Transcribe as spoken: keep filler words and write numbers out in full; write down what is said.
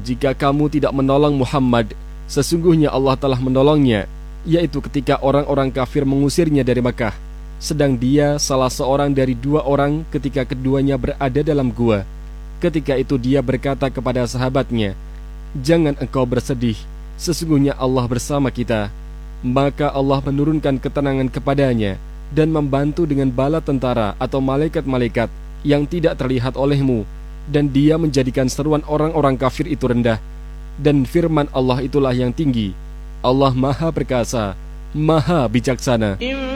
jika kamu tidak menolong Muhammad, sesungguhnya Allah telah menolongnya, yaitu ketika orang-orang kafir mengusirnya dari Makkah, sedang dia salah seorang dari dua orang ketika keduanya berada dalam gua. Ketika itu dia berkata kepada sahabatnya, "Jangan engkau bersedih, sesungguhnya Allah bersama kita." Maka Allah menurunkan ketenangan kepadanya dan membantu dengan bala tentara atau malaikat-malaikat yang tidak terlihat olehmu, dan dia menjadikan seruan orang-orang kafir itu rendah, dan firman Allah itulah yang tinggi. Allah Maha Perkasa, Maha Bijaksana.